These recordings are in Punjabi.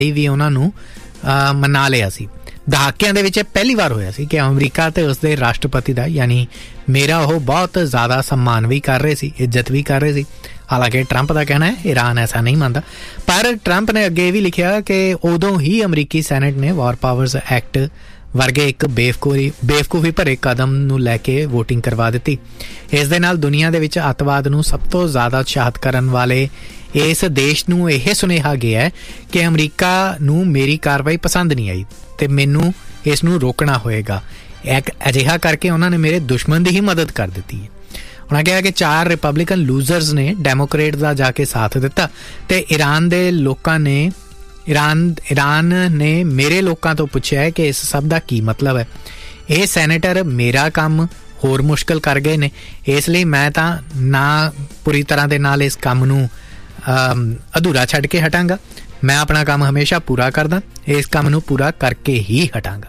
ਵੀ ਉਹਨਾਂ ਨੂੰ ਮਨਾ ਲਿਆ ਸੀ। ਦਹਾਕਿਆਂ ਦੇ ਵਿੱਚ ਪਹਿਲੀ ਵਾਰ ਹੋਇਆ ਸੀ ਕਿ ਅਮਰੀਕਾ ਤੇ ਉਸਦੇ ਰਾਸ਼ਟਰਪਤੀ ਦਾ ਯਾਨੀ ਮੇਰਾ ਉਹ ਬਹੁਤ ਜ਼ਿਆਦਾ ਸਨਮਾਨ ਵੀ ਕਰ ਰਹੇ ਸੀ, ਇੱਜ਼ਤ ਵੀ ਕਰ ਰਹੇ ਸੀ। ਹਾਲਾਂਕਿ ਟਰੰਪ ਦਾ ਕਹਿਣਾ ਹੈ ਈਰਾਨ ਐਸਾ ਨਹੀਂ ਮੰਨਦਾ, ਪਰ ਟਰੰਪ ਨੇ ਅੱਗੇ ਇਹ ਵੀ ਲਿਖਿਆ ਕਿ ਉਦੋਂ ਹੀ ਅਮਰੀਕੀ ਸੈਨੇਟ ਨੇ ਵਾਰ ਪਾਵਰਸ ਐਕਟ ਵਰਗੇ ਇੱਕ ਬੇਵਕੂਫੀ ਭਰੇ ਕਦਮ ਨੂੰ ਲੈ ਕੇ ਵੋਟਿੰਗ ਕਰਵਾ ਦਿੱਤੀ। ਇਸ ਦੇ ਨਾਲ ਦੁਨੀਆ ਦੇ ਵਿੱਚ ਅੱਤਵਾਦ ਨੂੰ ਸਭ ਤੋਂ ਜ਼ਿਆਦਾ ਉਤਸ਼ਾਹਿਤ ਕਰਨ ਵਾਲੇ ਇਸ ਦੇਸ਼ ਨੂੰ ਇਹ ਸੁਨੇਹਾ ਗਿਆ ਕਿ ਅਮਰੀਕਾ ਨੂੰ ਮੇਰੀ ਕਾਰਵਾਈ ਪਸੰਦ ਨਹੀਂ ਆਈ ਤੇ ਮੈਨੂੰ ਇਸ ਨੂੰ ਰੋਕਣਾ ਹੋਏਗਾ। ਅਜਿਹਾ ਕਰਕੇ ਉਹਨਾਂ ਨੇ ਮੇਰੇ ਦੁਸ਼ਮਣ ਦੀ ਹੀ ਮਦਦ ਕਰ ਦਿੱਤੀ ਹੈ। ਉਹਨਾਂ ਕਿਹਾ ਕਿ 4 ਰਿਪਬਲਿਕਨ ਲੂਜ਼ਰਸ ਨੇ ਡੈਮੋਕ੍ਰੇਟ ਦਾ ਜਾ ਕੇ ਸਾਥ ਦਿੱਤਾ ਤੇ ਈਰਾਨ ਨੇ ਮੇਰੇ ਲੋਕਾਂ ਤੋਂ ਪੁੱਛਿਆ ਕਿ ਇਸ ਸਭ ਦਾ ਕੀ ਮਤਲਬ ਹੈ। ਇਹ ਸੈਨੇਟਰ ਮੇਰਾ ਕੰਮ ਹੋਰ ਮੁਸ਼ਕਿਲ ਕਰ ਗਏ ਨੇ, ਇਸ ਲਈ ਮੈਂ ਤਾਂ ਨਾ ਪੂਰੀ ਤਰ੍ਹਾਂ ਦੇ ਨਾਲ ਇਸ ਕੰਮ ਨੂੰ ਅਧੂਰਾ ਛੱਡ ਕੇ ਹਟਾਂਗਾ। ਮੈਂ ਆਪਣਾ ਕੰਮ ਹਮੇਸ਼ਾ ਪੂਰਾ ਕਰਦਾ, ਇਸ ਕੰਮ ਨੂੰ ਪੂਰਾ ਕਰਕੇ ਹੀ ਹਟਾਂਗਾ।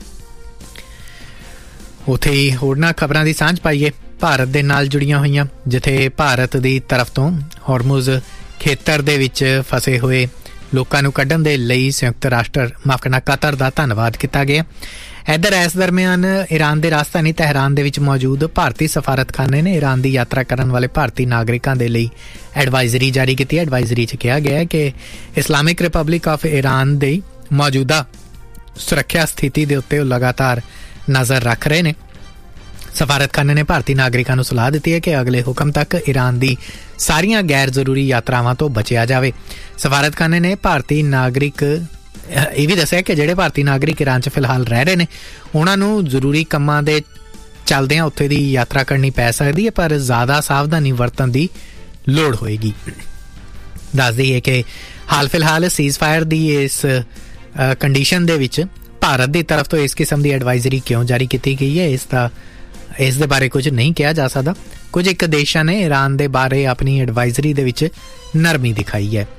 ਉੱਥੇ ਹੀ ਹੋਰਨਾਂ ਖਬਰਾਂ ਦੀ ਸਾਂਝ ਪਾਈਏ ਭਾਰਤ ਦੇ ਨਾਲ ਜੁੜੀਆਂ ਹੋਈਆਂ, ਜਿੱਥੇ ਭਾਰਤ ਦੀ ਤਰਫ ਤੋਂ ਹੌਰਮੁਜ਼ ਖੇਤਰ ਦੇ ਵਿੱਚ ਫਸੇ ਹੋਏ ਲੋਕਾਂ ਨੂੰ ਕੱਢਣ ਦੇ ਲਈ ਸੰਯੁਕਤ ਰਾਸ਼ਟਰ ਕਤਰ ਦਾ ਧੰਨਵਾਦ ਕੀਤਾ ਗਿਆ। ਇੱਧਰ ਇਸ ਦਰਮਿਆਨ ਈਰਾਨ ਦੇ ਰਾਜਧਾਨੀ ਤਹਿਰਾਨ ਦੇ ਵਿੱਚ ਮੌਜੂਦ ਭਾਰਤੀ ਸਫਾਰਤਖਾਨੇ ਨੇ ਈਰਾਨ ਦੀ ਯਾਤਰਾ ਕਰਨ ਵਾਲੇ ਭਾਰਤੀ ਨਾਗਰਿਕਾਂ ਦੇ ਲਈ ਐਡਵਾਈਜ਼ਰੀ ਜਾਰੀ ਕੀਤੀ ਹੈ। ਐਡਵਾਈਜ਼ਰੀ 'ਚ ਕਿਹਾ ਗਿਆ ਹੈ ਕਿ ਇਸਲਾਮਿਕ ਰਿਪਬਲਿਕ ਆਫ ਈਰਾਨ ਦੀ ਮੌਜੂਦਾ ਸੁਰੱਖਿਆ ਸਥਿਤੀ ਦੇ ਉੱਤੇ ਉਹ ਲਗਾਤਾਰ ਨਜ਼ਰ ਰੱਖ ਰਹੇ ਨੇ। ਸਫਾਰਤਖਾਨੇ ਨੇ ਭਾਰਤੀ ਨਾਗਰਿਕਾਂ ਨੂੰ ਸਲਾਹ ਦਿੱਤੀ ਹੈ ਕਿ ਅਗਲੇ ਹੁਕਮ ਤੱਕ ਈਰਾਨ ਦੀ ਸਾਰੀਆਂ ਗੈਰ ਜ਼ਰੂਰੀ ਯਾਤਰਾਵਾਂ ਤੋਂ ਬਚਿਆ ਜਾਵੇ। ਸਫਾਰਤਖਾਨੇ ਨੇ ਭਾਰਤੀ ਨਾਗਰਿਕ ਇਹ ਵੀ ਦੱਸਿਆ ਕਿ ਜਿਹੜੇ ਭਾਰਤੀ ਨਾਗਰਿਕ ਈਰਾਨ 'ਚ ਫਿਲਹਾਲ ਰਹਿ ਰਹੇ ਨੇ ਉਹਨਾਂ ਨੂੰ ਜ਼ਰੂਰੀ ਕੰਮਾਂ ਦੇ ਚੱਲਦਿਆਂ ਉੱਥੇ ਦੀ ਯਾਤਰਾ ਕਰਨੀ ਪੈ ਸਕਦੀ ਹੈ, ਪਰ ਜ਼ਿਆਦਾ ਸਾਵਧਾਨੀ ਵਰਤਣ ਦੀ ਲੋੜ ਹੋਏਗੀ। ਦੱਸਦੀ ਹੈ ਕਿ ਹਾਲ ਫਿਲਹਾਲ ਸੀਜ਼ ਫਾਇਰ ਦੀ ਇਸ ਕੰਡੀਸ਼ਨ ਦੇ ਵਿੱਚ ਭਾਰਤ ਦੀ ਤਰਫ ਤੋਂ ਇਸ ਕਿਸਮ ਦੀ ਐਡਵਾਈਜ਼ਰੀ ਕਿਉਂ ਜਾਰੀ ਕੀਤੀ ਗਈ ਹੈ ਇਸ ਦੇ ਬਾਰੇ ਕੁਝ ਨਹੀਂ ਕਿਹਾ ਜਾ ਸਕਦਾ। ਕੁਝ ਇੱਕ ਦੇਸ਼ਾਂ ਨੇ ਈਰਾਨ ਦੇ ਬਾਰੇ ਆਪਣੀ ਐਡਵਾਈਜ਼ਰੀ ਦੇ ਵਿੱਚ ਨਰਮੀ ਦਿਖਾਈ ਹੈ।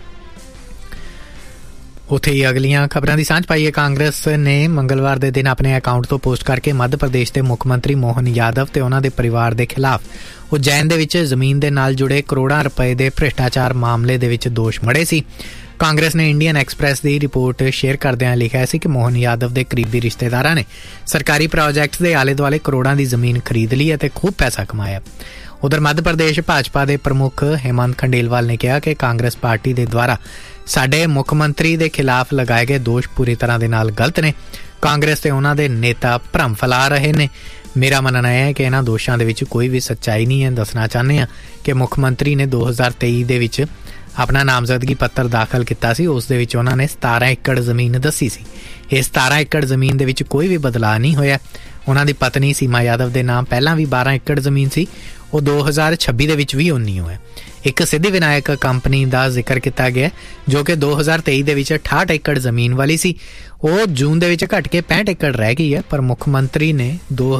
ਉੱਥੇ ਹੀ ਅਗਲੀਆਂ ਖਬਰਾਂ ਦੀ ਸਾਂਝ ਪਾਈਏ। ਕਾਂਗਰਸ ਨੇ ਮੰਗਲਵਾਰ ਦੇ ਦਿਨ ਆਪਣੇ ਅਕਾਊਂਟ ਤੋਂ ਪੋਸਟ ਕਰਕੇ ਮੱਧ ਪ੍ਰਦੇਸ਼ ਦੇ ਮੁੱਖ ਮੰਤਰੀ ਮੋਹਨ ਯਾਦਵ ਤੇ ਉਹਨਾਂ ਦੇ ਪਰਿਵਾਰ ਦੇ ਖਿਲਾਫ ਉਜੈਨ ਦੇ ਵਿੱਚ ਜ਼ਮੀਨ ਦੇ ਨਾਲ ਜੁੜੇ ਕਰੋੜਾਂ ਰੁਪਏ ਦੇ ਭ੍ਰਿਸ਼ਟਾਚਾਰ ਮਾਮਲੇ ਦੇ ਵਿੱਚ ਦੋਸ਼ ਮੜੇ ਸੀ। ਕਾਂਗਰਸ ਨੇ ਇੰਡੀਅਨ ਐਕਸਪ੍ਰੈਸ ਦੀ ਰਿਪੋਰਟ ਸ਼ੇਅਰ ਕਰਦਿਆਂ ਲਿਖਿਆ ਸੀ ਕਿ ਮੋਹਨ ਯਾਦਵ ਦੇ ਕਰੀਬੀ ਰਿਸ਼ਤੇਦਾਰਾਂ ਨੇ ਸਰਕਾਰੀ ਪ੍ਰੋਜੈਕਟਸ ਦੇ ਆਲੇ ਦੁਆਲੇ ਕਰੋੜਾਂ ਦੀ ਜ਼ਮੀਨ ਖਰੀਦ ਲਈ ਅਤੇ ਖੂਬ ਪੈਸਾ ਕਮਾਇਆ। ਉਧਰ ਮੱਧ ਪ੍ਰਦੇਸ਼ ਭਾਜਪਾ ਦੇ ਪ੍ਰਮੁੱਖ ਹੇਮੰਤ ਖੰਡੇਲਵਾਲ ਨੇ ਕਿਹਾ ਕਿ ਕਾਂਗਰਸ ਪਾਰਟੀ ਦੇ ਦੁਆਰਾ ਸਾਡੇ ਮੁੱਖ ਮੰਤਰੀ ਦੇ ਖਿਲਾਫ ਲਗਾਏ ਗਏ ਦੋਸ਼ ਪੂਰੀ ਤਰ੍ਹਾਂ ਦੇ ਨਾਲ ਗਲਤ ਨੇ। ਕਾਂਗਰਸ ਤੇ ਉਹਨਾਂ ਦੇ ਨੇਤਾ ਭਰਮ ਫੈਲਾ ਰਹੇ ਨੇ। ਮੇਰਾ ਮੰਨਣਾ ਹੈ ਕਿ ਇਹਨਾਂ ਦੋਸ਼ਾਂ ਦੇ ਵਿੱਚ ਕੋਈ ਵੀ ਸੱਚਾਈ ਨਹੀਂ ਹੈ। ਦੱਸਣਾ ਚਾਹੁੰਦੇ ਹਾਂ ਕਿ ਮੁੱਖ ਮੰਤਰੀ ਨੇ 2023 ਦੇ ਵਿੱਚ ਆਪਣਾ ਨਾਮਜ਼ਦਗੀ ਪੱਤਰ ਦਾਖਲ ਕੀਤਾ ਸੀ। ਉਸ ਦੇ ਵਿੱਚ ਉਹਨਾਂ ਨੇ 17 ਏਕੜ ਜ਼ਮੀਨ ਦੱਸੀ ਸੀ। ਇਹ 17 ਏਕੜ ਜ਼ਮੀਨ ਦੇ ਵਿੱਚ ਕੋਈ ਵੀ ਬਦਲਾਅ ਨਹੀਂ ਹੋਇਆ। ਉਹਨਾਂ ਦੀ ਪਤਨੀ ਸੀਮਾ ਯਾਦਵ ਦੇ ਨਾਮ ਪਹਿਲਾਂ ਵੀ 12 ਏਕੜ ਜ਼ਮੀਨ ਸੀ, ਉਹ 2026 ਦੇ ਵਿੱਚ ਵੀ ਉਨੀ ਹੋਇਆ। ਇੱਕ ਸਿੱਧੀ ਵਿਨਾਇਕ ਕੰਪਨੀ ਦਾ ਜ਼ਿਕਰ ਕੀਤਾ ਗਿਆ ਜੋ ਕਿ 2023 ਦੇ ਵਿੱਚ 68 ਏਕੜ ਜ਼ਮੀਨ ਵਾਲੀ ਸੀ, ਉਹ ਜੂਨ ਦੇ ਵਿੱਚ ਘਟ ਕੇ 65 ਏਕੜ ਰਹਿ ਗਈ ਹੈ। ਪਰ ਮੁੱਖ ਮੰਤਰੀ ਨੇ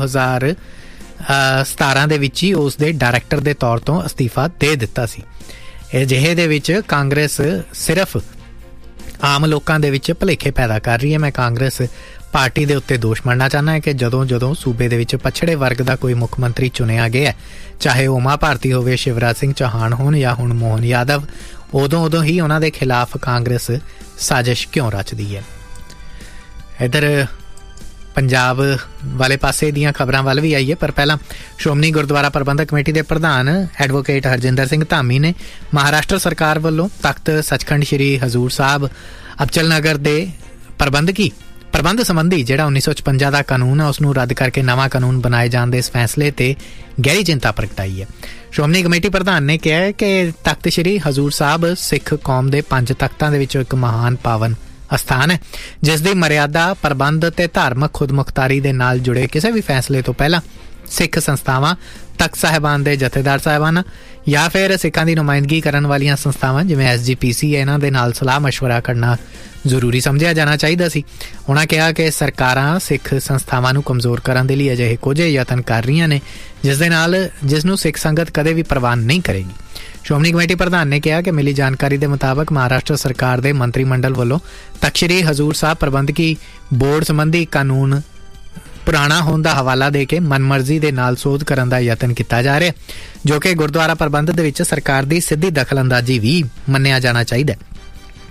2017 ਦੇ ਵਿੱਚ ਹੀ ਉਸ ਦੇ ਡਾਇਰੈਕਟਰ ਦੇ ਤੌਰ ਤੋਂ ਅਸਤੀਫਾ ਦੇ ਦਿੱਤਾ ਸੀ। ਅਜਿਹੇ ਦੇ ਵਿੱਚ ਕਾਂਗਰਸ ਸਿਰਫ ਆਮ ਲੋਕਾਂ ਦੇ ਵਿੱਚ ਭੁਲੇਖੇ ਪੈਦਾ ਕਰ ਰਹੀ ਹੈ। ਮੈਂ ਕਾਂਗਰਸ ਪਾਰਟੀ ਦੇ ਉੱਤੇ ਦੋਸ਼ ਮੰਨਣਾ ਚਾਹੁੰਦਾ ਹੈ ਕਿ ਜਦੋਂ ਸੂਬੇ ਦੇ ਵਿੱਚ ਪਛੜੇ ਵਰਗ ਦਾ ਕੋਈ ਮੁੱਖ ਮੰਤਰੀ ਚੁਣਿਆ ਗਿਆ, ਚਾਹੇ ਉਮਾ ਭਾਰਤੀ ਹੋਵੇ, ਸ਼ਿਵਰਾਜ ਸਿੰਘ ਚੌਹਾਨ ਹੋਣ ਜਾਂ ਹੁਣ ਮੋਹਨ ਯਾਦਵ, ਉਦੋਂ ਹੀ ਉਹਨਾਂ ਦੇ ਖਿਲਾਫ ਕਾਂਗਰਸ ਸਾਜ਼ਿਸ਼ ਕਿਉਂ ਰਚਦੀ ਹੈ। ਇੱਧਰ ਪੰਜਾਬ ਵਾਲੇ ਪਾਸੇ ਦੀਆਂ ਖਬਰਾਂ ਵੱਲ ਵੀ ਆਈਏ, ਪਰ ਪਹਿਲਾਂ ਸ਼੍ਰੋਮਣੀ ਗੁਰਦੁਆਰਾ ਪ੍ਰਬੰਧਕ ਕਮੇਟੀ ਦੇ ਪ੍ਰਧਾਨ ਐਡਵੋਕੇਟ ਹਰਜਿੰਦਰ ਸਿੰਘ ਧਾਮੀ ਨੇ ਮਹਾਰਾਸ਼ਟਰ ਸਰਕਾਰ ਵੱਲੋਂ ਤਖਤ ਸੱਚਖੰਡ ਸ਼੍ਰੀ ਹਜ਼ੂਰ ਸਾਹਿਬ ਅਬਚਲ ਨਗਰ ਦੇ ਪ੍ਰਬੰਧ ਸੰਬੰਧੀ ਜਿਹੜਾ 1956 ਦਾ ਕਾਨੂੰਨ ਹੈ ਉਸ ਨੂੰ ਰੱਦ ਕਰਕੇ ਨਵਾਂ ਕਾਨੂੰਨ ਬਣਾਏ ਜਾਣ ਦੇ ਇਸ ਫੈਸਲੇ ਤੇ ਗਹਿਰੀ ਚਿੰਤਾ ਪ੍ਰਗਟਾਈ ਹੈ। ਸ਼੍ਰੋਮਣੀ ਕਮੇਟੀ ਪ੍ਰਧਾਨ ਨੇ ਕਿਹਾ ਹੈ ਕਿ ਤਖਤ ਸ਼੍ਰੀ ਹਜ਼ੂਰ ਸਾਹਿਬ ਸਿੱਖ ਕੌਮ ਦੇ 5 ਤਖਤਾਂ ਦੇ ਵਿੱਚੋਂ ਇੱਕ ਮਹਾਨ ਪਾਵਨ ਅਸਥਾਨ ਹੈ, ਜਿਸ ਦੀ ਮਰਿਆਦਾ, ਪ੍ਰਬੰਧ ਤੇ ਧਾਰਮਿਕ ਖੁਦਮੁਖਤਾਰੀ ਦੇ ਨਾਲ ਜੁੜੇ ਕਿਸੇ ਵੀ ਫੈਸਲੇ ਤੋਂ ਪਹਿਲਾਂ ਸਿੱਖ ਸੰਸਥਾਵਾਂ, ਤਖਤ ਸਾਹਿਬਾਨ ਦੇ ਜਥੇਦਾਰ ਸਾਹਿਬਾਨ ਜਾਂ ਫਿਰ ਸਿੱਖਾਂ ਦੀ ਨੁਮਾਇੰਦਗੀ ਕਰਨ ਵਾਲੀਆਂ ਸੰਸਥਾਵਾਂ ਜਿਵੇਂ SGPC ਇਹਨਾਂ ਦੇ ਨਾਲ ਸਲਾਹ ਮਸ਼ਵਰਾ ਕਰਨਾ ਜ਼ਰੂਰੀ ਸਮਝਿਆ ਜਾਣਾ ਚਾਹੀਦਾ ਸੀ। ਉਹਨਾਂ ਕਿਹਾ ਕਿ ਸਰਕਾਰਾਂ ਸਿੱਖ ਸੰਸਥਾਵਾਂ ਨੂੰ ਕਮਜ਼ੋਰ ਕਰਨ ਦੇ ਲਈ ਅਜਿਹੇ ਕੁਝ ਯਤਨ ਕਰ ਰਹੀਆਂ ਨੇ ਜਿਸ ਨੂੰ ਸਿੱਖ ਸੰਗਤ ਕਦੇ ਵੀ ਪ੍ਰਵਾਨ ਨਹੀਂ ਕਰੇਗੀ। ਸ਼੍ਰੋਮਣੀ ਕਮੇਟੀ ਪ੍ਰਧਾਨ ਨੇ ਕਿਹਾ ਕਿ ਮਿਲੀ ਜਾਣਕਾਰੀ ਦੇ ਮੁਤਾਬਕ ਮਹਾਰਾਸ਼ਟਰ ਸਰਕਾਰ ਦੇ ਮੰਤਰੀ ਮੰਡਲ ਵੱਲੋਂ ਤਖਤ ਸ਼੍ਰੀ ਹਜ਼ੂਰ ਸਾਹਿਬ ਪ੍ਰਬੰਧਕੀ ਬੋਰਡ ਸੰਬੰਧੀ ਕਾਨੂੰਨ ਪੁਰਾਣਾ ਹੋਣ ਦਾ ਹਵਾਲਾ ਦੇ ਕੇ ਮਨਮਰਜ਼ੀ ਦੇ ਨਾਲ ਸੋਧ ਕਰਨ ਦਾ ਯਤਨ ਕੀਤਾ ਜਾ ਰਿਹਾ, ਜੋ ਕਿ ਗੁਰਦੁਆਰਾ ਪ੍ਰਬੰਧ ਦੇ ਵਿੱਚ ਸਰਕਾਰ ਦੀ ਸਿੱਧੀ ਦਖਲਅੰਦਾਜ਼ੀ ਵੀ ਮੰਨਿਆ ਜਾਣਾ ਚਾਹੀਦਾ।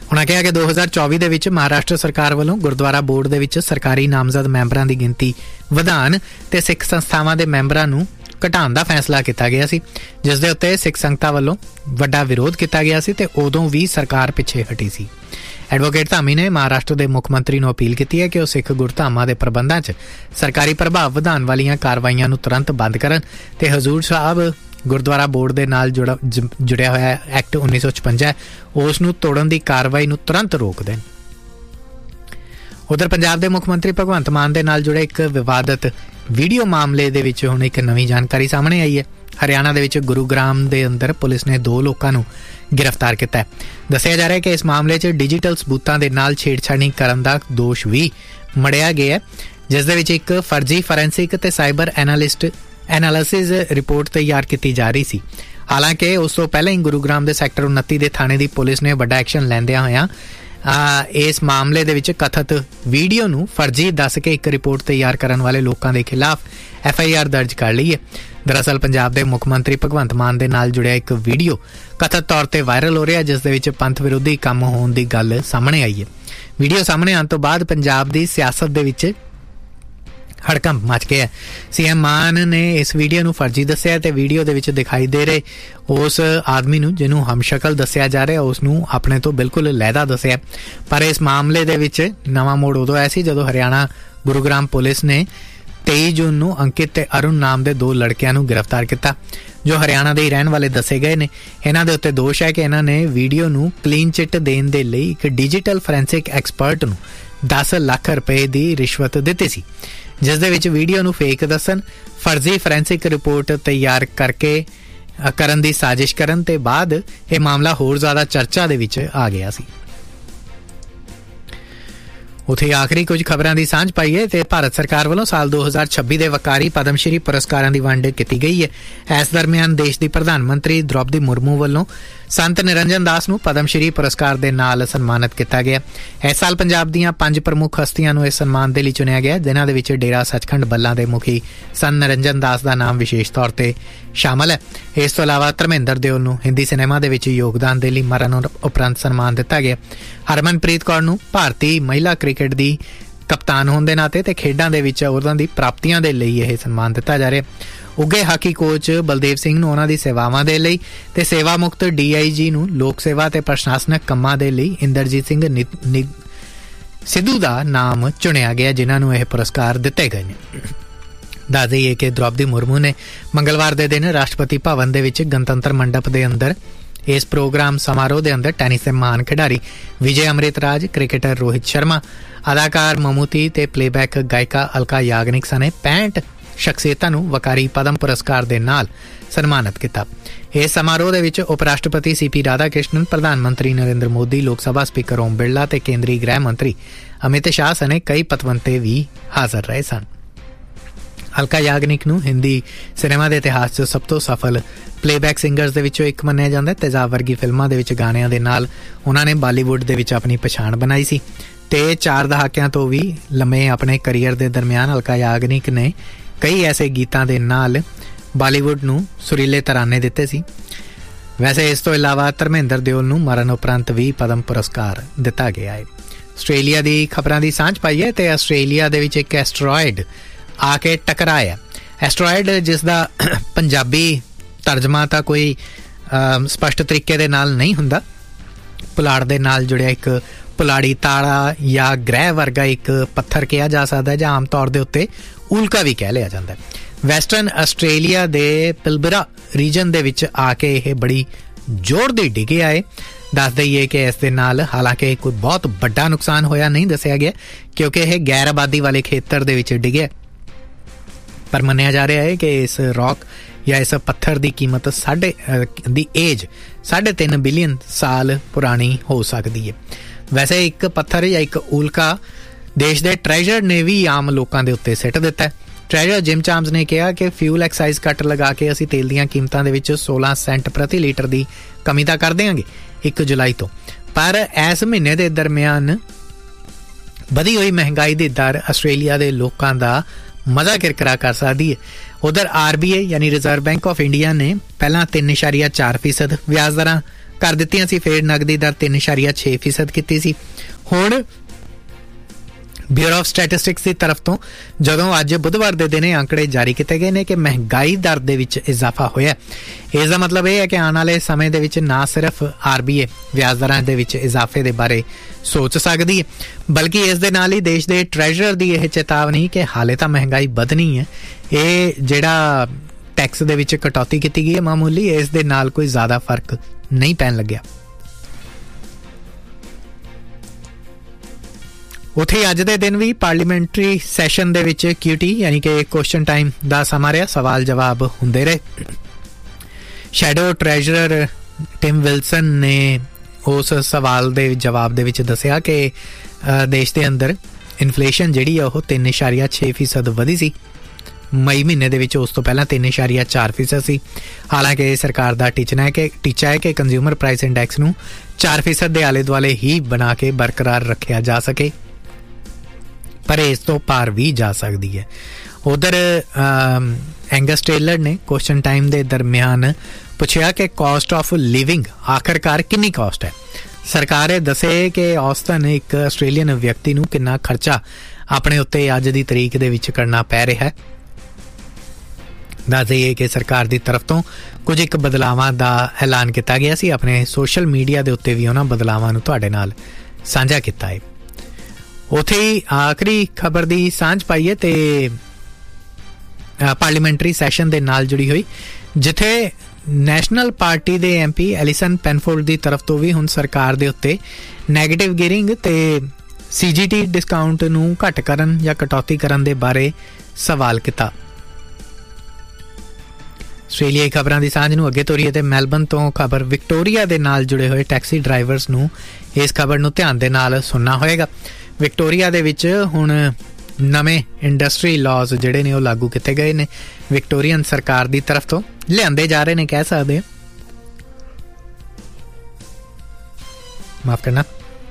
उन्होंने कहा कि 2024 ਦੇ ਵਿੱਚ ਮਹਾਰਾਸ਼ਟਰ ਸਰਕਾਰ ਵੱਲੋਂ ਗੁਰਦੁਆਰਾ ਬੋਰਡ ਦੇ ਵਿੱਚ ਸਰਕਾਰੀ ਨਾਮਜ਼ਦ ਮੈਂਬਰਾਂ ਦੀ ਗਿਣਤੀ ਵਧਾਉਣ ਤੇ ਸਿੱਖ ਸੰਸਥਾਵਾਂ ਦੇ ਮੈਂਬਰਾਂ ਨੂੰ ਘਟਾਉਣ ਦਾ ਫੈਸਲਾ ਕੀਤਾ ਗਿਆ ਸੀ, ਜਿਸ ਦੇ ਉੱਤੇ ਸਿੱਖ ਸੰਗਤਾਂ ਵੱਲੋਂ ਵੱਡਾ ਵਿਰੋਧ ਕੀਤਾ ਗਿਆ ਸੀ ਤੇ ਉਦੋਂ ਵੀ ਸਰਕਾਰ ਪਿੱਛੇ ਹਟੀ ਸੀ। ਐਡਵੋਕੇਟ ਧਾਮੀ ਨੇ ਮਹਾਰਾਸ਼ਟਰ ਦੇ ਮੁੱਖ ਮੰਤਰੀ ਨੂੰ ਅਪੀਲ ਕੀਤੀ ਹੈ ਕਿ ਉਹ ਸਿੱਖ ਗੁਰਧਾਮਾਂ ਦੇ ਪ੍ਰਬੰਧਾਂ 'ਚ ਸਰਕਾਰੀ ਪ੍ਰਭਾਵ ਵਧਾਉਣ ਵਾਲੀਆਂ ਕਾਰਵਾਈਆਂ ਨੂੰ ਤੁਰੰਤ ਬੰਦ ਕਰਨ ਤੇ ਹਜ਼ੂਰ ਸਾਹਿਬ ਗੁਰਦੁਆਰਾ ਬੋਰਡ ਦੇ ਨਾਲ ਜੁੜਿਆ ਹੋਇਆ ਐਕਟ 1956 ਉਸ ਨੂੰ ਤੋੜਨ ਦੀ ਕਾਰਵਾਈ ਨੂੰ ਤੁਰੰਤ ਰੋਕ ਦੇਣ। ਉਧਰ ਪੰਜਾਬ ਦੇ ਮੁੱਖ ਮੰਤਰੀ ਭਗਵੰਤ ਮਾਨ ਦੇ ਨਾਲ ਜੁੜੇ ਇੱਕ ਵਿਵਾਦਤ ਵੀਡੀਓ ਮਾਮਲੇ ਦੇ ਵਿੱਚ ਹੁਣ ਇੱਕ ਨਵੀਂ ਜਾਣਕਾਰੀ ਸਾਹਮਣੇ ਆਈ ਹੈ। ਹਰਿਆਣਾ ਦੇ ਵਿੱਚ ਗੁਰੂਗ੍ਰਾਮ ਦੇ ਅੰਦਰ ਪੁਲਿਸ ਨੇ 2 ਲੋਕਾਂ ਨੂੰ ਗ੍ਰਿਫਤਾਰ ਕੀਤਾ ਹੈ। ਦੱਸਿਆ ਜਾ ਰਿਹਾ ਕਿ ਇਸ ਮਾਮਲੇ 'ਚ ਡਿਜੀਟਲ ਸਬੂਤਾਂ ਦੇ ਨਾਲ ਛੇੜਛਾੜੀ ਕਰਨ ਦਾ ਦੋਸ਼ ਵੀ ਮੜਿਆ ਗਿਆ, ਜਿਸ ਦੇ ਵਿੱਚ ਇੱਕ ਫਰਜ਼ੀ ਫੋਰੈਂਸਿਕ ਤੇ ਸਾਈਬਰ ਐਨਾਲਿਸਿਸ ਰਿਪੋਰਟ ਤਿਆਰ ਕੀਤੀ ਜਾ ਰਹੀ ਸੀ। ਹਾਲਾਂਕਿ ਉਸ ਤੋਂ ਪਹਿਲਾਂ ਹੀ ਗੁਰੂਗ੍ਰਾਮ ਦੇ ਸੈਕਟਰ 29 ਦੇ ਥਾਣੇ ਦੀ ਪੁਲਿਸ ਨੇ ਵੱਡਾ ਐਕਸ਼ਨ ਲੈਂਦਿਆਂ ਹੋਇਆਂ ਇਸ ਮਾਮਲੇ ਦੇ ਵਿੱਚ ਕਥਿਤ ਵੀਡੀਓ ਨੂੰ ਫਰਜ਼ੀ ਦੱਸ ਕੇ ਇੱਕ ਰਿਪੋਰਟ ਤਿਆਰ ਕਰਨ ਵਾਲੇ ਲੋਕਾਂ ਦੇ ਖਿਲਾਫ FIR ਦਰਜ ਕਰ ਲਈ ਹੈ। ਦਰਅਸਲ ਪੰਜਾਬ ਦੇ ਮੁੱਖ ਮੰਤਰੀ ਭਗਵੰਤ ਮਾਨ ਦੇ ਨਾਲ ਜੁੜਿਆ ਇੱਕ ਵੀਡੀਓ ਕਥਿਤ ਤੌਰ ਤੇ ਵਾਇਰਲ ਹੋ ਰਿਹਾ, ਜਿਸ ਦੇ ਵਿੱਚ ਪੰਥ ਵਿਰੋਧੀ ਕੰਮ ਹੋਣ ਦੀ ਗੱਲ ਸਾਹਮਣੇ ਆਈ ਹੈ। ਵੀਡੀਓ ਸਾਹਮਣੇ ਆਉਣ ਤੋਂ ਬਾਅਦ ਪੰਜਾਬ ਦੀ ਸਿਆਸਤ ਦੇ ਵਿੱਚ ਹੜਕੰਪ ਮਚ ਗਿਆ। CM ਮਾਨ ਨੇ ਇਸ ਵੀਡੀਓ ਨੂੰ ਫਰਜ਼ੀ ਦੱਸਿਆ ਤੇ ਵੀਡੀਓ ਦੇ ਵਿੱਚ ਦਿਖਾਈ ਦੇ ਰਹੇ ਉਸ ਆਦਮੀ ਨੂੰ, ਜਿਹਨੂੰ ਹਮਸ਼ਕਲ ਦੱਸਿਆ ਜਾ ਰਿਹਾ, ਉਸ ਨੂੰ ਆਪਣੇ ਤੋਂ ਬਿਲਕੁਲ ਲਹਿਦਾ ਦੱਸਿਆ। ਪਰ ਇਸ ਮਾਮਲੇ ਦੇ ਵਿੱਚ ਨਵਾਂ ਮੋੜ ਉਦੋਂ ਆਇਆ ਸੀ ਜਦੋਂ ਹਰਿਆਣਾ ਗੁਰੂਗ੍ਰਾਮ ਪੁਲਿਸ ਨੇ 23 ਜੂਨ ਨੂੰ ਅੰਕਿਤ ਤੇ ਅਰੁਣ ਨਾਮ ਦੇ 2 ਲੜਕਿਆਂ ਨੂੰ ਗ੍ਰਿਫਤਾਰ ਕੀਤਾ, ਜੋ ਹਰਿਆਣਾ ਦੇ ਹੀ ਰਹਿਣ ਵਾਲੇ ਦੱਸੇ ਗਏ ਨੇ। ਇਹਨਾਂ ਦੇ ਉੱਤੇ ਦੋਸ਼ ਹੈ ਕਿ ਇਹਨਾਂ ਨੇ ਵੀਡੀਓ ਨੂੰ ਕਲੀਨ ਚਿੱਟ ਦੇਣ ਦੇ ਲਈ ਇੱਕ ਡਿਜੀਟਲ ਫੋਰੈਂਸਿਕ ਐਕਸਪਰਟ ਨੂੰ 10 ਲੱਖ ਰੁਪਏ ਦੀ ਰਿਸ਼ਵਤ ਦਿੱਤੀ ਸੀ, ਜਿਸ ਦੇ ਵਿੱਚ ਵੀਡੀਓ ਨੂੰ ਫੇਕ ਦੱਸਣ, ਫਰਜ਼ੀ ਫੋਰੈਂਸਿਕ ਰਿਪੋਰਟ ਤਿਆਰ ਕਰਨ ਦੀ ਸਾਜ਼ਿਸ਼ ਕਰਨ ਤੇ ਬਾਅਦ ਇਹ ਮਾਮਲਾ ਹੋਰ ਜ਼ਿਆਦਾ ਚਰਚਾ ਦੇ ਵਿੱਚ ਆ ਗਿਆ ਸੀ। ਉੱਥੇ ਆਖਰੀ ਕੁਝ ਖਬਰਾਂ ਦੀ ਸਾਂਝ ਪਾਈਏ ਤੇ ਭਾਰਤ ਸਰਕਾਰ ਵੱਲੋਂ ਸਾਲ 2026 ਦੇ ਵਕਾਰੀ ਪਦਮ ਸ਼੍ਰੀ ਪੁਰਸਕਾਰਾਂ ਦੀ ਵੰਡ ਕੀਤੀ ਗਈ ਹੈ। ਇਸ ਦਰਮਿਆਨ ਦੇਸ਼ ਦੀ ਪ੍ਰਧਾਨ ਮੰਤਰੀ ਦ੍ਰੌਪਦੀ ਮੁਰਮੂ ਵੱਲੋਂ ਸੰਤ ਨਿਰੰਜਨ ਦਾਸ ਨੂੰ ਪਦਮ ਸ਼੍ਰੀ ਪੁਰਸਕਾਰ ਦੇ ਨਾਲ ਸਨਮਾਨਿਤ ਕੀਤਾ ਗਿਆ। ਇਸ ਸਾਲ ਪੰਜਾਬ ਦੀਆਂ 5 ਪ੍ਰਮੁੱਖ ਹਸਤੀਆਂ ਨੂੰ ਇਸ ਸਨਮਾਨ ਦੇ ਲਈ ਚੁਣਿਆ ਗਿਆ, ਜਿਨ੍ਹਾਂ ਦੇ ਵਿੱਚ ਡੇਰਾ ਸੱਚਖੰਡ ਬੱਲਾ ਦੇ ਮੁਖੀ ਸੰਤ ਨਿਰੰਜਨ ਦਾਸ ਦਾ ਨਾਮ ਵਿਸ਼ੇਸ਼ ਤੌਰ ਤੇ ਸ਼ਾਮਲ ਹੈ। ਇਸ ਤੋਂ ਇਲਾਵਾ ਧਰਮਿੰਦਰ ਦਿਓਲ ਨੂੰ ਹਿੰਦੀ ਸਿਨੇਮਾ ਦੇ ਵਿੱਚ ਯੋਗਦਾਨ ਦੇ ਲਈ ਮਰਨ ਉਪਰੰਤ ਸਨਮਾਨ ਦਿੱਤਾ ਗਿਆ। ਹਰਮਨਪ੍ਰੀਤ ਕੌਰ ਨੂੰ ਭਾਰਤੀ ਮਹਿਲਾ ਕ੍ਰਿਕਟ ਦੀ ਕਪਤਾਨ ਹੋਣ ਦੇ ਨਾਤੇ ਤੇ ਖੇਡਾਂ ਦੇ ਵਿੱਚ ਉਹਨਾਂ ਦੀ ਪ੍ਰਾਪਤੀਆਂ ਦੇ ਲਈ ਇਹ ਸਨਮਾਨ ਦਿੱਤਾ ਜਾ ਰਿਹਾ। ਉੱਘੇ ਹਾਕੀ ਕੋਚ ਬਲਦੇਵ ਸਿੰਘ ਨੂੰ ਉਹਨਾਂ ਦੀ ਸੇਵਾਵਾਂ ਦੇ ਲਈ ਤੇ ਸੇਵਾ ਮੁਕਤ DIG ਨੂੰ ਲੋਕ ਸੇਵਾ ਤੇ ਪ੍ਰਸ਼ਾਸਨਿਕ ਕੰਮਾਂ ਦੇ ਲਈ ਇੰਦਰਜੀਤ ਸਿੰਘ ਸਿੱਧੂ ਦਾ ਨਾਮ ਚੁਣਿਆ ਗਿਆ, ਜਿਨ੍ਹਾਂ ਨੂੰ ਇਹ ਪੁਰਸਕਾਰ ਦਿੱਤੇ ਗਏ ਨੇ। ਦੱਸ ਦੇਈਏ ਕਿ ਦ੍ਰੌਪਦੀ ਮੁਰਮੂ ਨੇ ਮੰਗਲਵਾਰ ਦੇ ਦਿਨ ਰਾਸ਼ਟਰਪਤੀ ਭਵਨ ਦੇ ਵਿੱਚ ਗਣਤੰਤਰ ਮੰਡਪ ਦੇ ਅੰਦਰ ਇਸ ਪ੍ਰੋਗਰਾਮ ਸਮਾਰੋਹ ਦੇ ਅੰਦਰ ਟੈਨਿਸ ਦੇ ਮਹਾਨ ਖਿਡਾਰੀ ਵਿਜੇ ਅੰਮ੍ਰਿਤਰਾਜ, ਕ੍ਰਿਕਟਰ ਰੋਹਿਤ ਸ਼ਰਮਾ, ਅਦਾਕਾਰ ਮਮੂਤੀ ਤੇ ਪਲੇਬੈਕ ਗਾਇਕਾ ਅਲਕਾ ਯਾਗਨਿਕ ਸਣੇ 65 ਸ਼ਖਸੀਅਤਾਂ ਨੂੰ ਵਕਾਰੀ ਪਦਮ ਪੁਰਸਕਾਰ ਦੇ ਨਾਲ ਸਨਮਾਨਿਤ ਕੀਤਾ। ਇਸ ਸਮਾਰੋਹ ਦੇ ਵਿੱਚ ਉਪ ਰਾਸ਼ਟਰਪਤੀ CP ਰਾਧਾ ਕ੍ਰਿਸ਼ਨਨ, ਪ੍ਰਧਾਨ ਮੰਤਰੀ ਨਰਿੰਦਰ ਮੋਦੀ, ਲੋਕ ਸਭਾ ਸਪੀਕਰ ਓਮ ਬਿਰਲਾ ਤੇ ਕੇਂਦਰੀ ਗ੍ਰਹਿ ਮੰਤਰੀ ਅਮਿਤ ਸ਼ਾਹ ਸਣੇ ਕਈ ਪਤਵੰਤੇ ਵੀ ਹਾਜ਼ਰ ਰਹੇ ਸਨ। ਅਲਕਾ ਯਾਗਨਿਕ ਨੂੰ ਹਿੰਦੀ ਸਿਨੇਮਾ ਦੇ ਇਤਿਹਾਸ 'ਚ ਸਭ ਤੋਂ ਸਫਲ ਪਲੇਬੈਕ ਸਿੰਗਰਸ ਦੇ ਵਿੱਚੋਂ ਇੱਕ ਮੰਨਿਆ ਜਾਂਦਾ ਹੈ। ਤੇਜ਼ਾਬ ਵਰਗੀ ਫਿਲਮਾਂ ਦੇ ਵਿੱਚ ਗਾਣਿਆਂ ਦੇ ਨਾਲ ਉਹਨਾਂ ਨੇ ਬਾਲੀਵੁੱਡ ਦੇ ਵਿੱਚ ਆਪਣੀ ਪਛਾਣ ਬਣਾਈ ਸੀ ਤੇ 4 ਦਹਾਕਿਆਂ ਤੋਂ ਵੀ ਲੰਮੇ ਆਪਣੇ ਕਰੀਅਰ ਦੇ ਦਰਮਿਆਨ ਅਲਕਾ ਯਾਗਨਿਕ ਨੇ ਕਈ ਐਸੇ ਗੀਤਾਂ ਦੇ ਨਾਲ ਬਾਲੀਵੁੱਡ ਨੂੰ ਸੁਰੀਲੇ ਤਰਾਨੇ ਦਿੱਤੇ ਸੀ। ਵੈਸੇ ਇਸ ਤੋਂ ਇਲਾਵਾ ਧਰਮਿੰਦਰ ਦਿਓਲ ਨੂੰ ਮਰਨ ਉਪਰੰਤ ਵੀ ਪਦਮ ਪੁਰਸਕਾਰ ਦਿੱਤਾ ਗਿਆ ਹੈ। ਆਸਟ੍ਰੇਲੀਆ ਦੀ ਖਬਰਾਂ ਦੀ ਸਾਂਝ ਪਾਈਏ ਤੇ ਆਸਟ੍ਰੇਲੀਆ ਦੇ ਵਿੱਚ ਇੱਕ ਐਸਟਰੋਇਡ ਆ ਕੇ ਟਕਰਾਇਆ। ਐਸਟਰੋਇਡ ਜਿਸ ਦਾ ਪੰਜਾਬੀ ਤਰਜਮਾ ਤਾਂ ਕੋਈ ਸਪਸ਼ਟ ਤਰੀਕੇ ਦੇ ਨਾਲ ਨਹੀਂ ਹੁੰਦਾ, ਪੁਲਾੜ ਦੇ ਨਾਲ ਜੁੜਿਆ ਇੱਕ ਪੁਲਾੜੀ ਤਾਰਾ ਜਾਂ ਗ੍ਰਹਿ ਵਰਗਾ ਇੱਕ ਪੱਥਰ ਕਿਹਾ ਜਾ ਸਕਦਾ ਹੈ, ਜਾਂ ਆਮ ਤੌਰ ਦੇ ਉੱਤੇ ਉਲਕਾ ਵੀ ਕਹਿ ਲਿਆ ਜਾਂਦਾ ਹੈ। ਵੈਸਟਰਨ ਆਸਟ੍ਰੇਲੀਆ ਦੇ ਪਿਲਬਰਾ ਰੀਜਨ ਦੇ ਵਿੱਚ ਆ ਕੇ ਇਹ ਬੜੀ ਜ਼ੋਰ ਦੀ ਡਿੱਗਿਆ ਹੈ। ਦੱਸ ਦਈਏ ਕਿ ਇਸ ਦੇ ਨਾਲ ਹਾਲਾਂਕਿ ਕੋਈ ਬਹੁਤ ਵੱਡਾ ਨੁਕਸਾਨ ਹੋਇਆ ਨਹੀਂ ਦੱਸਿਆ ਗਿਆ, ਕਿਉਂਕਿ ਇਹ ਗੈਰ ਆਬਾਦੀ ਵਾਲੇ ਖੇਤਰ ਦੇ ਵਿੱਚ ਡਿੱਗਿਆ, ਪਰ ਮੰਨਿਆ ਜਾ ਰਿਹਾ ਹੈ ਕਿ ਇਸ ਰੌਕ ਜਾਂ ਇਸ ਪੱਥਰ ਦੀ ਕੀਮਤ 3.5 ਬਿਲੀਅਨ ਸਾਲ ਪੁਰਾਣੀ ਹੋ ਸਕਦੀ ਹੈ। ਵੈਸੇ ਇੱਕ ਪੱਥਰ ਜਾਂ ਇੱਕ ਉਲਕਾ ਦੇਸ਼ ਦੇ ਟ੍ਰੈਜਰ ਨੇ ਵੀ ਆਮ ਲੋਕਾਂ ਦੇ ਉੱਤੇ ਸਿੱਟ ਦਿੱਤਾ। ਟ੍ਰੈਜਰ ਜਿਮ ਚਾਮਸ ਨੇ ਕਿਹਾ ਕਿ ਫਿਊਲ ਐਕਸਾਈਜ਼ ਕੱਟ ਲਗਾ ਕੇ ਅਸੀਂ ਤੇਲ ਦੀਆਂ ਕੀਮਤਾਂ ਦੇ ਵਿੱਚ 16 ਸੈਂਟ ਪ੍ਰਤੀ ਲੀਟਰ ਦੀ ਕਮੀ ਤਾਂ ਕਰ ਦੇਵਾਂਗੇ 1 ਜੁਲਾਈ ਤੋਂ, ਪਰ ਇਸ ਮਹੀਨੇ ਦੇ ਦਰਮਿਆਨ ਵਧੀ ਹੋਈ ਮਹਿੰਗਾਈ ਦੀ ਦਰ ਆਸਟ੍ਰੇਲੀਆ ਦੇ ਲੋਕਾਂ ਦਾ ਮਜ਼ਾ ਕਿਰਕਰਾ ਕਰ ਸਕਦੀ ਹੈ। ਉਧਰ RBI ਯਾਨੀ ਰਿਜ਼ਰਵ ਬੈਂਕ ਆਫ ਇੰਡੀਆ ਨੇ ਪਹਿਲਾਂ 3.4% ਵਿਆਜ ਦਰਾਂ ਕਰ ਦਿੱਤੀਆਂ ਸੀ। ਫਿਰ ਨਗਦੀ ਦਰ 3.6% ਕੀਤੀ ਸੀ। ਹੁਣ ਬਿਊਰੋ ਆਫ ਸਟੈਟਿਸਟਿਕਸ ਦੀ ਤਰਫ ਤੋਂ ਜਦੋਂ ਅੱਜ ਬੁੱਧਵਾਰ ਦੇ ਦਿਨ ਇਹ ਅੰਕੜੇ ਜਾਰੀ ਕੀਤੇ ਗਏ ਨੇ ਕਿ ਮਹਿੰਗਾਈ ਦਰ ਦੇ ਵਿੱਚ ਇਜ਼ਾਫਾ ਹੋਇਆ। ਇਸ ਦਾ ਮਤਲਬ ਇਹ ਹੈ ਕਿ ਆਉਣ ਵਾਲੇ ਸਮੇਂ ਦੇ ਵਿੱਚ ਨਾ ਸਿਰਫ RBI ਵਿਆਜ ਦਰਾਂ ਦੇ ਵਿੱਚ ਇਜ਼ਾਫੇ ਦੇ ਬਾਰੇ ਸੋਚ ਸਕਦੀ ਹੈ, ਬਲਕਿ ਇਸ ਦੇ ਨਾਲ ਹੀ ਦੇਸ਼ ਦੇ ਟ੍ਰੈਜਰਰ ਦੀ ਇਹ ਚੇਤਾਵਨੀ ਕਿ ਹਾਲੇ ਤਾਂ ਮਹਿੰਗਾਈ ਵਧਣੀ ਹੈ। ਇਹ ਜਿਹੜਾ ਟੈਕਸ ਦੇ ਵਿੱਚ ਕਟੌਤੀ ਕੀਤੀ ਗਈ ਹੈ ਮਾਮੂਲੀ, ਇਸ ਦੇ ਨਾਲ ਕੋਈ ਜ਼ਿਆਦਾ ਫਰਕ ਨਹੀਂ ਪੈਣ ਲੱਗਿਆ। ਉੱਥੇ ਅੱਜ ਦੇ ਦਿਨ ਵੀ ਪਾਰਲੀਮੈਂਟਰੀ ਸੈਸ਼ਨ ਦੇ ਵਿੱਚ QT ਯਾਨੀ ਕਿ ਕੁਐਸਚਨ ਟਾਈਮ ਦਾ ਸਮਾਂ ਰਿਹਾ, ਸਵਾਲ ਜਵਾਬ ਹੁੰਦੇ ਰਹੇ। ਸ਼ੈਡੋ ਟ੍ਰੈਜਰਰ ਟਿਮ ਵਿਲਸਨ ਨੇ ਉਸ ਸਵਾਲ ਦੇ ਜਵਾਬ ਦੇ ਵਿੱਚ ਦੱਸਿਆ ਕਿ ਦੇਸ਼ ਦੇ ਅੰਦਰ ਇਨਫਲੇਸ਼ਨ ਜਿਹੜੀ ਆ ਉਹ 3.6% ਵਧੀ ਸੀ ਮਈ ਮਹੀਨੇ ਦੇ ਵਿੱਚ। ਉਸ ਤੋਂ ਪਹਿਲਾਂ 3.4% ਸੀ। ਹਾਲਾਂਕਿ ਸਰਕਾਰ ਦਾ ਟੀਚਾ ਹੈ ਕਿ ਕੰਜ਼ਿਊਮਰ ਪ੍ਰਾਈਸ ਇੰਡੈਕਸ ਨੂੰ 4% ਦੇ ਆਲੇ ਦੁਆਲੇ ਹੀ ਬਣਾ ਕੇ ਬਰਕਰਾਰ ਰੱਖਿਆ ਜਾ ਸਕੇ, ਪਰ ਇਸ ਤੋਂ ਪਾਰ ਵੀ ਜਾ ਸਕਦੀ ਹੈ। ਉਧਰ ਐਂਗਸ ਟੇਲਰ ਨੇ ਕੁਐਸਚਨ ਟਾਈਮ ਦੇ ਦਰਮਿਆਨ ਪੁੱਛਿਆ ਕਿ ਕਾਸਟ ਆਫ ਲਿਵਿੰਗ ਆਖਰਕਾਰ ਕਿੰਨੀ ਕਾਸਟ ਹੈ। ਸਰਕਾਰ ਇਹ ਦੱਸੇ ਕਿ ਔਸਤਨ ਇੱਕ ਆਸਟ੍ਰੇਲੀਅਨ ਵਿਅਕਤੀ ਨੂੰ ਕਿੰਨਾ ਖਰਚਾ ਆਪਣੇ ਉੱਤੇ ਅੱਜ ਦੀ ਤਰੀਕ ਦੇ ਵਿੱਚ ਕਰਨਾ ਪੈ ਰਿਹਾ ਹੈ। ਦੱਸ ਦਈਏ ਕਿ ਸਰਕਾਰ ਦੀ ਤਰਫ ਤੋਂ ਕੁਝ ਇੱਕ ਬਦਲਾਵਾਂ ਦਾ ਐਲਾਨ ਕੀਤਾ ਗਿਆ ਸੀ। ਆਪਣੇ ਸੋਸ਼ਲ ਮੀਡੀਆ ਦੇ ਉੱਤੇ ਵੀ ਉਹਨਾਂ ਬਦਲਾਵਾਂ ਨੂੰ ਤੁਹਾਡੇ ਨਾਲ ਸਾਂਝਾ ਕੀਤਾ ਹੈ। ਉੱਥੇ ਹੀ ਆਖਰੀ ਖਬਰ ਦੀ ਸਾਂਝ ਪਾਈਏ ਤੇ ਪਾਰਲੀਮੈਂਟਰੀ ਸੈਸ਼ਨ ਦੇ ਨਾਲ ਜੁੜੀ ਹੋਈ, ਜਿੱਥੇ ਨੈਸ਼ਨਲ ਪਾਰਟੀ ਦੇ MP ਐਲਿਸਨ ਪੈਨਫੋਰਡ ਦੀ ਤਰਫ ਤੋਂ ਵੀ ਹੁਣ ਸਰਕਾਰ ਦੇ ਉੱਤੇ ਨੈਗੇਟਿਵ ਗੀਅਰਿੰਗ ਤੇ CGT ਡਿਸਕਾਊਂਟ ਨੂੰ ਘੱਟ ਕਰਨ ਜਾਂ ਕਟੌਤੀ ਕਰਨ ਦੇ ਬਾਰੇ ਸਵਾਲ ਕੀਤਾ। ਆਸਟ੍ਰੇਲੀਆਈ ਖਬਰਾਂ ਦੀ ਸਾਂਝ ਨੂੰ ਅੱਗੇ ਤੋਰੀਏ ਤੇ ਮੈਲਬਨ ਤੋਂ ਖਬਰ ਵਿਕਟੋਰੀਆ ਦੇ ਨਾਲ ਜੁੜੇ ਹੋਏ ਟੈਕਸੀ ਡਰਾਈਵਰਸ ਨੂੰ ਇਸ ਖਬਰ ਨੂੰ ਧਿਆਨ ਦੇ ਨਾਲ ਸੁਣਨਾ ਹੋਏਗਾ। ਵਿਕਟੋਰੀਆ ਦੇ ਵਿੱਚ ਹੁਣ ਨਵੇਂ ਇੰਡਸਟਰੀ ਲਾਜ਼ ਜਿਹੜੇ ਨੇ ਉਹ ਲਾਗੂ ਕੀਤੇ ਗਏ ਨੇ, ਵਿਕਟੋਰੀਅਨ ਸਰਕਾਰ ਦੀ ਤਰਫ ਤੋਂ ਲਿਆਂਦੇ ਜਾ ਰਹੇ ਨੇ ਕਹਿ ਸਕਦੇ, ਮਾਫ ਕਰਨਾ।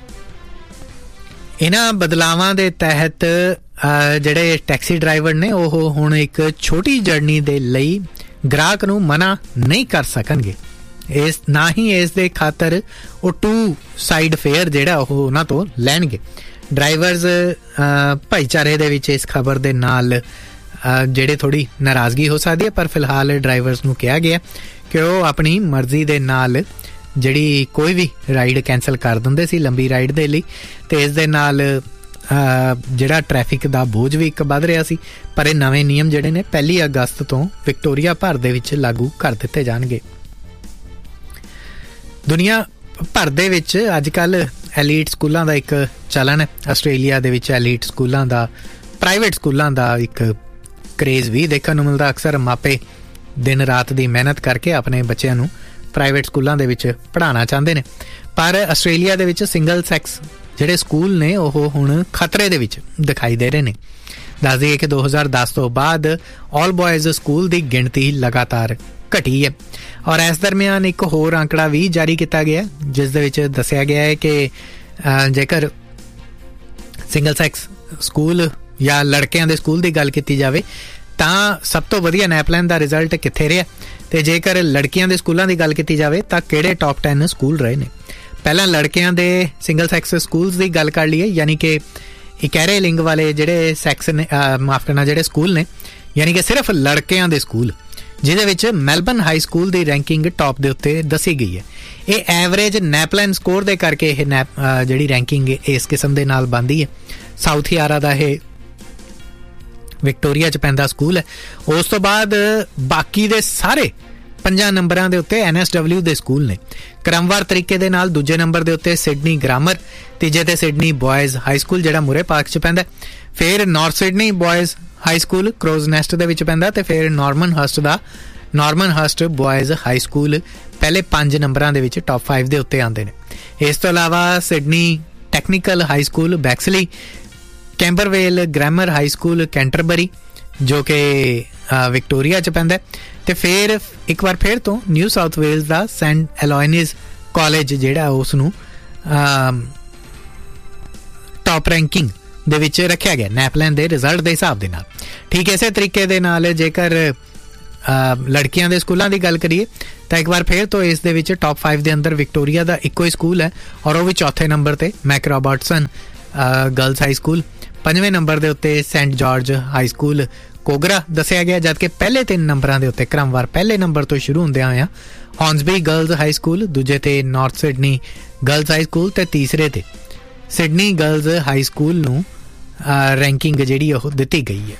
ਇਹਨਾਂ ਬਦਲਾਵਾਂ ਦੇ ਤਹਿਤ ਜਿਹੜੇ ਟੈਕਸੀ ਡਰਾਈਵਰ ਨੇ ਉਹ ਹੁਣ ਇੱਕ ਛੋਟੀ ਜਰਨੀ ਦੇ ਲਈ ਗ੍ਰਾਹਕ ਨੂੰ ਮਨਾ ਨਹੀਂ ਕਰ ਸਕਣਗੇ। ਇਸ ਨਾ ਹੀ ਇਸ ਦੇ ਖਾਤਰ ਉਹ 2 ਸਾਈਡ ਫੇਅਰ ਜਿਹੜਾ ਉਹ ਉਹਨਾਂ ਤੋਂ ਲੈਣਗੇ। ਡਰਾਈਵਰਸ ਭਾਈਚਾਰੇ ਦੇ ਵਿੱਚ ਇਸ ਖਬਰ ਦੇ ਨਾਲ ਜਿਹੜੇ ਥੋੜੀ ਨਾਰਾਜ਼ਗੀ ਹੋ ਸਕਦੀ ਹੈ, ਪਰ ਫਿਲਹਾਲ ਡਰਾਈਵਰਸ ਨੂੰ ਕਿਹਾ ਗਿਆ ਕਿ ਉਹ ਆਪਣੀ ਮਰਜ਼ੀ ਦੇ ਨਾਲ ਜਿਹੜੀ ਕੋਈ ਵੀ ਰਾਈਡ ਕੈਂਸਲ ਕਰ ਦਿੰਦੇ ਸੀ ਲੰਬੀ ਰਾਈਡ ਦੇ ਲਈ, ਤੇ ਇਸ ਦੇ ਨਾਲ ਜਿਹੜਾ ਟ੍ਰੈਫਿਕ ਦਾ ਬੋਝ ਵੀ ਇੱਕ ਵੱਧ ਰਿਹਾ ਸੀ। ਪਰ ਇਹ ਨਵੇਂ ਨਿਯਮ ਜਿਹੜੇ ਨੇ 1 ਅਗਸਤ ਤੋਂ ਵਿਕਟੋਰੀਆ ਭਰ ਦੇ ਵਿੱਚ ਲਾਗੂ ਕਰ ਦਿੱਤੇ ਜਾਣਗੇ। ਦੁਨੀਆ ਭਰ ਦੇ ਵਿੱਚ ਅੱਜ ਕੱਲ੍ਹ ਐਲੀਟ ਸਕੂਲਾਂ ਦਾ ਇੱਕ ਚਲਨ ਹੈ। ਆਸਟ੍ਰੇਲੀਆ ਦੇ ਵਿੱਚ ਐਲੀਟ ਸਕੂਲਾਂ ਦਾ, ਪ੍ਰਾਈਵੇਟ ਸਕੂਲਾਂ ਦਾ ਇੱਕ ਕਰੇਜ਼ ਵੀ ਦੇਖਣ ਨੂੰ ਮਿਲਦਾ। ਅਕਸਰ ਮਾਪੇ ਦਿਨ ਰਾਤ ਦੀ ਮਿਹਨਤ ਕਰਕੇ ਆਪਣੇ ਬੱਚਿਆਂ ਨੂੰ ਪ੍ਰਾਈਵੇਟ ਸਕੂਲਾਂ ਦੇ ਵਿੱਚ ਪੜ੍ਹਾਉਣਾ ਚਾਹੁੰਦੇ ਨੇ, ਪਰ ਆਸਟ੍ਰੇਲੀਆ ਦੇ ਵਿੱਚ ਸਿੰਗਲ ਸੈਕਸ ਜਿਹੜੇ ਸਕੂਲ ਨੇ ਉਹ ਹੁਣ ਖਤਰੇ ਦੇ ਵਿੱਚ ਦਿਖਾਈ ਦੇ ਰਹੇ ਨੇ। ਦੱਸ ਦਈਏ ਕਿ 2010 ਤੋਂ ਬਾਅਦ ਆਲ ਬॉयਜ਼ ਸਕੂਲ ਦੀ ਗਿਣਤੀ ਲਗਾਤਾਰ ਘਟੀ ਹੈ, ਔਰ ਇਸ ਦਰਮਿਆਨ ਇੱਕ ਹੋਰ ਅੰਕੜਾ ਵੀ ਜਾਰੀ ਕੀਤਾ ਗਿਆ ਜਿਸ ਦੇ ਵਿੱਚ ਦੱਸਿਆ ਗਿਆ ਹੈ ਕਿ ਜੇਕਰ ਸਿੰਗਲ ਸੈਕਸ ਸਕੂਲ ਜਾਂ ਲੜਕਿਆਂ ਦੇ ਸਕੂਲ ਦੀ ਗੱਲ ਕੀਤੀ ਜਾਵੇ ਤਾਂ ਸਭ ਤੋਂ ਵਧੀਆ ਨੈਪਲੈਨ ਦਾ ਰਿਜ਼ਲਟ ਕਿੱਥੇ ਰਿਹਾ, ਤੇ ਜੇਕਰ ਲੜਕੀਆਂ ਦੇ ਸਕੂਲਾਂ ਦੀ ਗੱਲ ਕੀਤੀ ਜਾਵੇ ਤਾਂ ਕਿਹੜੇ ਟੌਪ 10 ਸਕੂਲ ਰਹੇ ਨੇ। ਪਹਿਲਾਂ ਲੜਕਿਆਂ ਦੇ ਸਿੰਗਲ ਸੈਕਸ ਸਕੂਲਸ ਦੀ ਗੱਲ ਕਰ ਲਈਏ, ਯਾਨੀ ਕਿ ਇਕਹਿਰੇ ਲਿੰਗ ਵਾਲੇ ਜਿਹੜੇ ਸੈਕਸ ਨੇ, ਮਾਫ ਕਰਨਾ, ਜਿਹੜੇ ਸਕੂਲ ਨੇ ਯਾਨੀ ਕਿ ਸਿਰਫ ਲੜਕਿਆਂ ਦੇ ਸਕੂਲ, ਜਿਹਦੇ ਵਿੱਚ ਮੈਲਬਨ ਹਾਈ ਸਕੂਲ ਦੀ ਰੈਂਕਿੰਗ ਟੌਪ ਦੇ ਉੱਤੇ ਦੱਸੀ ਗਈ ਹੈ। ਇਹ ਐਵਰੇਜ ਨੈਪਲੈਨ ਸਕੋਰ ਦੇ ਕਰਕੇ ਇਹ ਜਿਹੜੀ ਰੈਂਕਿੰਗ ਇਸ ਕਿਸਮ ਦੇ ਨਾਲ ਬਣਦੀ ਹੈ। ਸਾਊਥ ਹਿਆਰਾ ਦਾ ਇਹ ਵਿਕਟੋਰੀਆ 'ਚ ਪੈਂਦਾ ਸਕੂਲ ਹੈ। ਉਸ ਤੋਂ ਬਾਅਦ ਬਾਕੀ ਦੇ ਸਾਰੇ 5 ਨੰਬਰਾਂ ਦੇ ਉੱਤੇ NSW ਦੇ ਸਕੂਲ ਨੇ। ਕ੍ਰਮਵਾਰ ਤਰੀਕੇ ਦੇ ਨਾਲ ਦੂਜੇ ਨੰਬਰ ਦੇ ਉੱਤੇ ਸਿਡਨੀ ਗ੍ਰਾਮਰ, ਤੀਜੇ ਤੇ ਸਿਡਨੀ ਬॉयਜ਼ ਹਾਈ ਸਕੂਲ ਜਿਹੜਾ ਮੁਰੇ ਪਾਰਕ 'ਚ ਪੈਂਦਾ, ਫਿਰ north Sydney ਬॉयਜ਼ high school ਕ੍ਰੋਜ਼ nest ਦੇ ਵਿੱਚ ਪੈਂਦਾ, ਤੇ ਫਿਰ ਨਾਰਮਨ ਹਰਸਟ ਬॉयਜ਼ ਹਾਈ ਸਕੂਲ ਪਹਿਲੇ 5 ਨੰਬਰਾਂ ਦੇ ਵਿੱਚ ਟੌਪ 5 ਦੇ ਉੱਤੇ ਆਉਂਦੇ ਨੇ। ਇਸ ਤੋਂ ਇਲਾਵਾ Sydney technical high school ਬੈਕਸਲੀ, ਕੈਂਬਰਵੇਲ grammar high school Canterbury ਜੋ ਕਿ ਵਿਕਟੋਰੀਆ 'ਚ ਪੈਂਦਾ, ਤੇ ਫਿਰ ਇੱਕ ਵਾਰ ਫਿਰ ਤੋਂ ਨਿਊ ਸਾਊਥ ਵੇਲਜ਼ ਦਾ ਸੈਂਟ ਐਲੋਇਨਿਸ ਕਾਲਜ ਜਿਹੜਾ ਉਸ ਨੂੰ ਟੌਪ ਰੈਂਕਿੰਗ ਦੇ ਵਿੱਚ ਰੱਖਿਆ ਗਿਆ ਨੈਪਲੈਨ ਦੇ ਰਿਜ਼ਲਟ ਦੇ ਹਿਸਾਬ ਦੇ ਨਾਲ। ਠੀਕ ਇਸੇ ਤਰੀਕੇ ਦੇ ਨਾਲ ਜੇਕਰ ਲੜਕੀਆਂ ਦੇ ਸਕੂਲਾਂ ਦੀ ਗੱਲ ਕਰੀਏ ਤਾਂ ਇੱਕ ਵਾਰ ਫਿਰ ਤੋਂ ਇਸ ਦੇ ਵਿੱਚ ਟੌਪ 5 ਦੇ ਅੰਦਰ ਵਿਕਟੋਰੀਆ ਦਾ ਇੱਕੋ ਹੀ ਸਕੂਲ ਹੈ ਔਰ ਉਹ ਵੀ ਚੌਥੇ ਨੰਬਰ 'ਤੇ ਮੈਕ Robertson girls high school. 5ਵੇਂ number ਦੇ ਉੱਤੇ ਸੈਂਟ ਜਾਰਜ ਹਾਈ ਸਕੂਲ ਕੋਗਰਾ ਦੱਸਿਆ ਗਿਆ, ਜਦਕਿ ਪਹਿਲੇ 3 ਨੰਬਰਾਂ ਦੇ ਉੱਤੇ ਕ੍ਰਮਵਾਰ ਪਹਿਲੇ ਨੰਬਰ ਤੋਂ ਸ਼ੁਰੂ ਹੁੰਦਿਆਂ ਹੋਇਆਂ ਹੌਰਨਸਬੀ ਗਰਲਸ ਹਾਈ ਸਕੂਲ, ਦੂਜੇ 'ਤੇ north Sydney girls high school ਅਤੇ ਤੀਸਰੇ 'ਤੇ ਸਿਡਨੀ ਗਰਲਸ ਹਾਈ ਸਕੂਲ ਨੂੰ ਰੈਂਕਿੰਗ ਜਿਹੜੀ ਉਹ ਦਿੱਤੀ ਗਈ ਹੈ।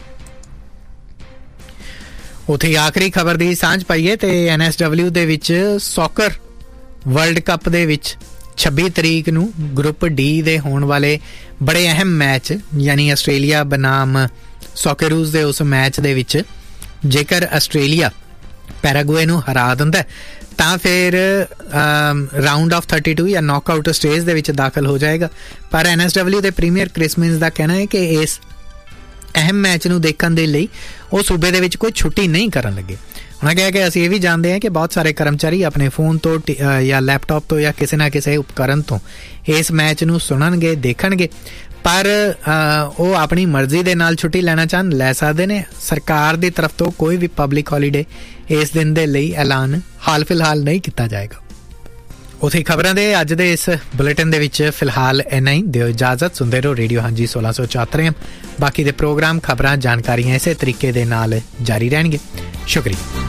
ਉੱਥੇ ਆਖਰੀ ਖਬਰ ਦੀ ਸਾਂਝ ਪਾਈਏ ਤੇ NSW ਦੇ ਵਿੱਚ ਸੌਕਰ ਵਰਲਡ ਕੱਪ ਦੇ ਵਿੱਚ 26 ਤਰੀਕ ਨੂੰ ਗਰੁੱਪ ਡੀ ਦੇ ਹੋਣ ਵਾਲੇ ਬੜੇ ਅਹਿਮ ਮੈਚ ਯਾਨੀ ਆਸਟ੍ਰੇਲੀਆ ਬਨਾਮ ਸੌਕੇਰੂਜ਼ ਦੇ ਉਸ ਮੈਚ ਦੇ ਵਿੱਚ ਜੇਕਰ ਆਸਟ੍ਰੇਲੀਆ ਪੈਰਾਗੁਏ ਨੂੰ ਹਰਾ ਦਿੰਦਾ ਤਾਂ ਫਿਰ ਰਾਊਂਡ ਆਫ 32 ਜਾਂ ਨੌਕਆਊਟ ਸਟੇਜ ਦੇ ਵਿੱਚ ਦਾਖਲ ਹੋ ਜਾਏਗਾ। ਪਰ NSW ਦੇ ਪ੍ਰੀਮੀਅਰ ਕ੍ਰਿਸ ਮਿਨਸ ਦਾ ਕਹਿਣਾ ਹੈ ਕਿ ਇਸ ਅਹਿਮ ਮੈਚ ਨੂੰ ਦੇਖਣ ਦੇ ਲਈ ਉਹ ਸੂਬੇ ਦੇ ਵਿੱਚ ਕੋਈ ਛੁੱਟੀ ਨਹੀਂ ਕਰਨ ਲੱਗੇ। ਉਹਨਾਂ ਕਿਹਾ ਕਿ ਅਸੀਂ ਇਹ ਵੀ ਜਾਣਦੇ ਹਾਂ ਕਿ ਬਹੁਤ ਸਾਰੇ ਕਰਮਚਾਰੀ ਆਪਣੇ ਫੋਨ ਤੋਂ ਜਾਂ ਲੈਪਟਾਪ ਤੋਂ ਜਾਂ ਕਿਸੇ ਨਾ ਕਿਸੇ ਉਪਕਰਨ ਤੋਂ ਇਸ ਮੈਚ ਨੂੰ ਸੁਣਨਗੇ, ਦੇਖਣਗੇ, ਪਰ ਉਹ ਆਪਣੀ ਮਰਜ਼ੀ ਦੇ ਨਾਲ ਛੁੱਟੀ ਲੈਣਾ ਚਾਹਣ ਲੈ ਸਕਦੇ ਨੇ। ਸਰਕਾਰ ਦੀ ਤਰਫ ਤੋਂ ਕੋਈ ਵੀ ਪਬਲਿਕ ਹੌਲੀਡੇ ਇਸ ਦਿਨ ਦੇ ਲਈ ਐਲਾਨ ਹਾਲ ਫਿਲਹਾਲ ਨਹੀਂ ਕੀਤਾ ਜਾਏਗਾ। ਉੱਥੇ ਖਬਰਾਂ ਦੇ ਅੱਜ ਦੇ ਇਸ ਬੁਲੇਟਿਨ ਦੇ ਵਿੱਚ ਫਿਲਹਾਲ ਇੰਨਾ ਹੀ। ਦਿਓ ਇਜਾਜ਼ਤ, ਸੁਣਦੇ ਰਹੋ ਰੇਡੀਓ ਹਾਂਜੀ 1674। ਬਾਕੀ ਦੇ ਪ੍ਰੋਗਰਾਮ, ਖਬਰਾਂ, ਜਾਣਕਾਰੀਆਂ ਇਸੇ ਤਰੀਕੇ ਦੇ ਨਾਲ ਜਾਰੀ ਰਹਿਣਗੇ। ਸ਼ੁਕਰੀਆ।